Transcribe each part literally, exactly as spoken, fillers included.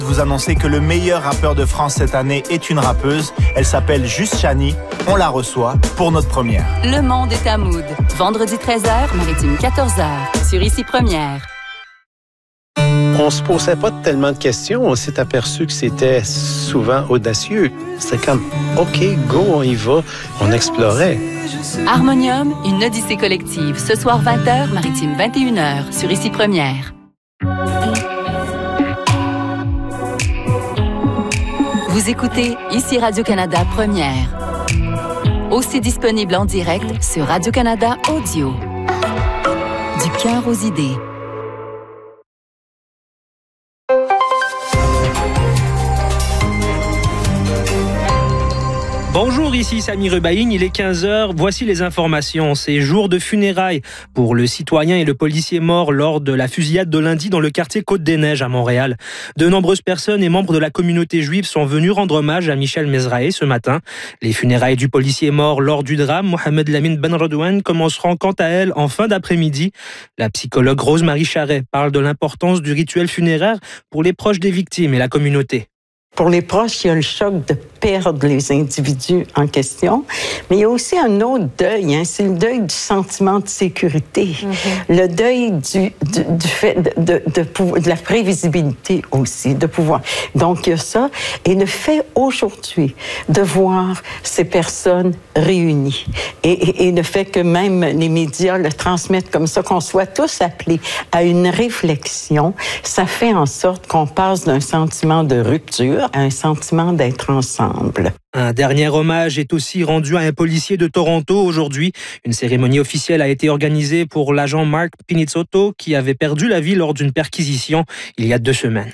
Vous annoncez que le meilleur rappeur de France cette année est une rappeuse. Elle s'appelle Juste Chani. On la reçoit pour notre première. Le monde est à Mood. Vendredi treize heures, Maritime quatorze heures. Sur Ici Première. On se posait pas tellement de questions. On s'est aperçu que c'était souvent audacieux. C'était comme, OK, go, on y va. On explorait. Harmonium, une odyssée collective. Ce soir vingt heures, Maritime vingt et une heures. Sur Ici Première. Vous écoutez Ici Radio-Canada Première. Aussi disponible en direct sur Radio-Canada Audio. Du cœur aux idées. Bonjour, ici Sami Rebaïn, il est quinze heures, voici les informations. C'est jour de funérailles pour le citoyen et le policier mort lors de la fusillade de lundi dans le quartier Côte-des-Neiges à Montréal. De nombreuses personnes et membres de la communauté juive sont venus rendre hommage à Michel Mezrahi ce matin. Les funérailles du policier mort lors du drame, Mohamed Lamine Ben Redouane, commenceront quant à elles en fin d'après-midi. La psychologue Rose-Marie Charret parle de l'importance du rituel funéraire pour les proches des victimes et la communauté. Pour les proches, il y a le choc de perdre les individus en question, mais il y a aussi un autre deuil, hein, c'est le deuil du sentiment de sécurité, mm-hmm. le deuil du, du, du fait de, de, de, de la prévisibilité aussi, de pouvoir. Donc, il y a ça. Et le fait aujourd'hui de voir ces personnes réunies et, et, et le fait que même les médias le transmettent comme ça, qu'on soit tous appelés à une réflexion, ça fait en sorte qu'on passe d'un sentiment de rupture à un sentiment d'être ensemble. Un dernier hommage est aussi rendu à un policier de Toronto aujourd'hui. Une cérémonie officielle a été organisée pour l'agent Mark Pinizzotto qui avait perdu la vie lors d'une perquisition il y a deux semaines.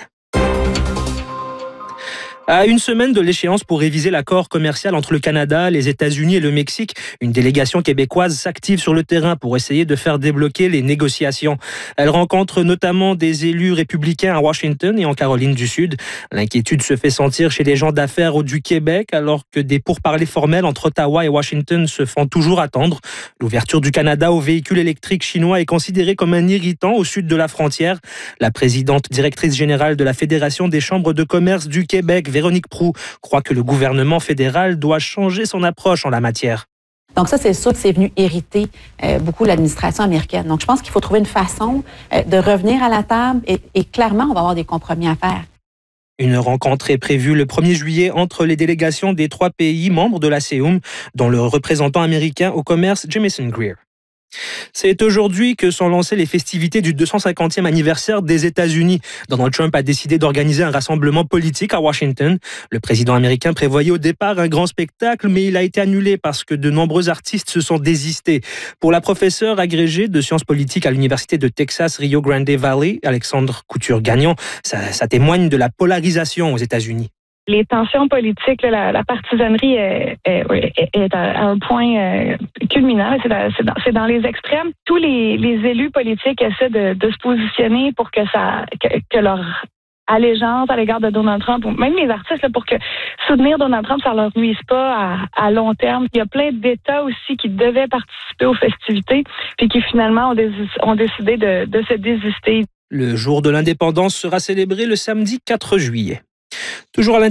À une semaine de l'échéance pour réviser l'accord commercial entre le Canada, les États-Unis et le Mexique, une délégation québécoise s'active sur le terrain pour essayer de faire débloquer les négociations. Elle rencontre notamment des élus républicains à Washington et en Caroline du Sud. L'inquiétude se fait sentir chez les gens d'affaires du Québec alors que des pourparlers formels entre Ottawa et Washington se font toujours attendre. L'ouverture du Canada aux véhicules électriques chinois est considérée comme un irritant au sud de la frontière. La présidente directrice générale de la Fédération des chambres de commerce du Québec, Véronique Proulx, croit que le gouvernement fédéral doit changer son approche en la matière. Donc ça, c'est sûr que c'est venu irriter euh, beaucoup l'administration américaine. Donc je pense qu'il faut trouver une façon euh, de revenir à la table et, et clairement, on va avoir des compromis à faire. Une rencontre est prévue le premier juillet entre les délégations des trois pays membres de la C E U M, dont le représentant américain au commerce, Jamieson Greer. C'est aujourd'hui que sont lancées les festivités du deux cent cinquantième anniversaire des États-Unis. Donald Trump a décidé d'organiser un rassemblement politique à Washington. Le président américain prévoyait au départ un grand spectacle, mais il a été annulé parce que de nombreux artistes se sont désistés. Pour la professeure agrégée de sciences politiques à l'Université de Texas Rio Grande Valley, Alexandre Couture-Gagnon, ça, ça témoigne de la polarisation aux États-Unis. Les tensions politiques, la, la partisanerie est, est, est à un point euh, culminant. C'est, dans, c'est, dans, c'est dans les extrêmes. Tous les, les élus politiques essaient de, de se positionner pour que ça, que, que leur allégeance à l'égard de Donald Trump, ou même les artistes, là, pour que soutenir Donald Trump, ça leur nuise pas à, à long terme. Il y a plein d'États aussi qui devaient participer aux festivités, puis qui finalement ont, dés, ont décidé de, de se désister. Le jour de l'indépendance sera célébré le samedi quatre juillet. Toujours à